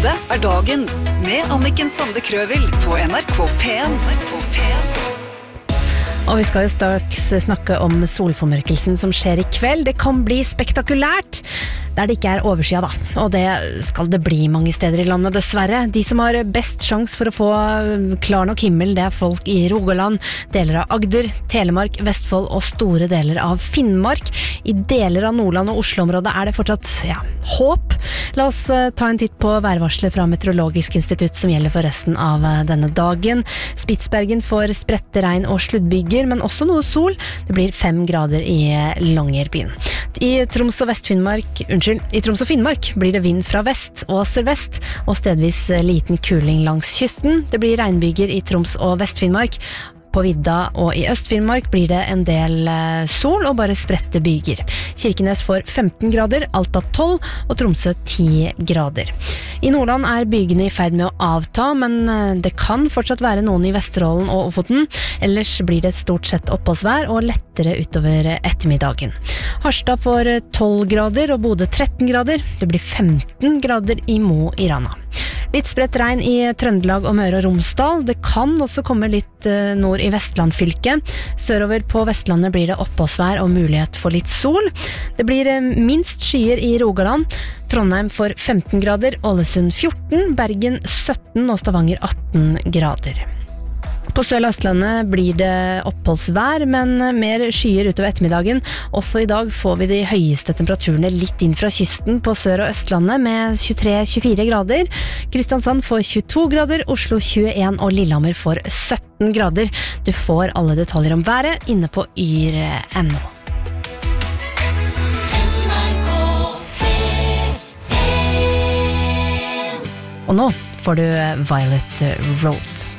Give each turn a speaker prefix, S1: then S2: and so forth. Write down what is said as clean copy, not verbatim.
S1: Dette dagens med Anniken Sande Krøvel på NRK P1.
S2: Og vi skal jo straks snakke om solformørkelsen som skjer i kveld. Det kan bli spektakulært, der det ikke overskya da. Og det skal det bli mange steder i landet, dessverre. De som har best sjans for å få klar nok himmel, det folk i Rogaland, deler av Agder, Telemark, Vestfold og store deler av Finnmark. I deler av Nordland og Oslo-området det fortsatt, håp. La oss ta en titt på værvarslet fra Meteorologisk institutt som gjelder for resten av denne dagen. Spitsbergen får spredte regn og sluddbyger, men også noe sol. Det blir 5 grader i Longyearbyen. I Troms og Finnmark blir det vind fra vest og sørvest, og stedvis liten kuling langs kysten. Det blir regnbyger i Troms og Vest-Finnmark. På vidda og i Øst-Finnmark blir det en del sol og bare spredte byger. Kirkenes får 15 grader, Alta 12 og Tromsø 10 grader. I Nordland bygene i ferd med å avta, men det kan fortsatt være noen i Vesterålen og Ofoten. Ellers blir det stort sett oppholdsvær og lettere utover ettermiddagen. Harstad får 12 grader og Bodø 13 grader. Det blir 15 grader i Mo i Rana. Litt spredt regn i Trøndelag og Møre og Romsdal. Det kan også komme litt nord i Vestlandfylket. Sørover på Vestlandet blir det oppholdsvær og mulighet for litt sol. Det blir minst skyer i Rogaland. Trondheim får 15 grader, Ålesund 14, Bergen 17 og Stavanger 18 grader. På Sør- og Østlandet blir det oppholdsvær, men mer skyer utover ettermiddagen. Også i dag får vi de høyeste temperaturene litt inn fra kysten på Sør- og Østlandet med 23-24 grader. Kristiansand får 22 grader, Oslo 21 og Lillehammer får 17 grader. Du får alle detaljer om været inne på yr.no. Og nå får du Violet Road.